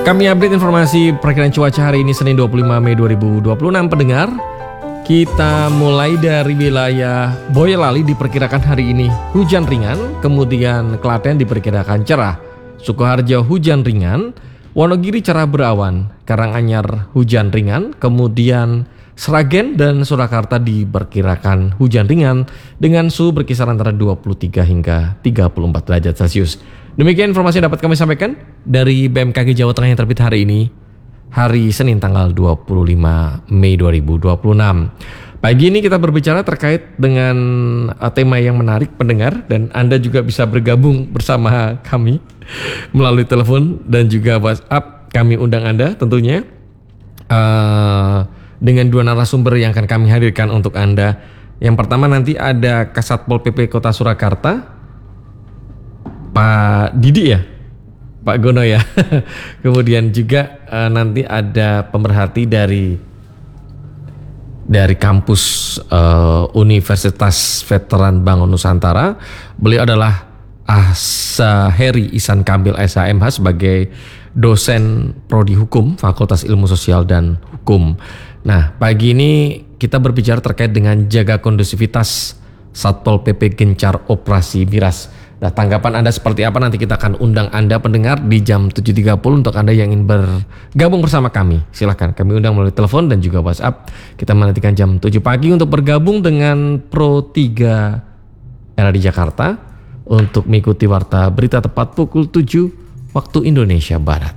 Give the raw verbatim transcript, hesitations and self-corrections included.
Kami update informasi perakiraan cuaca hari ini Senin dua puluh lima Mei dua ribu dua puluh enam pendengar. Kita mulai dari wilayah Boyolali diperkirakan hari ini hujan ringan, kemudian Klaten diperkirakan cerah, Sukoharjo hujan ringan, Wonogiri cerah berawan, Karanganyar hujan ringan, kemudian Sragen dan Surakarta diperkirakan hujan ringan dengan suhu berkisar antara dua puluh tiga hingga tiga puluh empat derajat Celcius. Demikian informasi yang dapat kami sampaikan dari B M K G Jawa Tengah yang terbit hari ini, hari Senin tanggal dua puluh lima Mei dua ribu dua puluh enam. Pagi ini kita berbicara terkait dengan uh, tema yang menarik pendengar, dan Anda juga bisa bergabung bersama kami melalui telepon dan juga WhatsApp. Kami undang Anda tentunya uh, dengan dua narasumber yang akan kami hadirkan untuk Anda. Yang pertama nanti ada Kasatpol P P Kota Surakarta, Pak Didi ya, Pak Gono ya. Kemudian juga uh, nanti ada pemerhati dari dari kampus uh, Universitas Veteran Bangun Nusantara. Beliau adalah Ahsa Heri Ihsan Kamil S H M H sebagai dosen prodi hukum Fakultas Ilmu Sosial dan Hukum. Nah, pagi ini kita berbicara terkait dengan jaga kondusivitas Satpol P P gencar operasi miras. Nah, tanggapan Anda seperti apa? Nanti kita akan undang Anda pendengar di jam tujuh tiga puluh untuk Anda yang ingin bergabung bersama kami. Silahkan kami undang melalui telepon dan juga WhatsApp. Kita menantikan jam tujuh pagi untuk bergabung dengan Pro tiga R A D Jakarta untuk mengikuti warta berita tepat pukul tujuh waktu Indonesia Barat.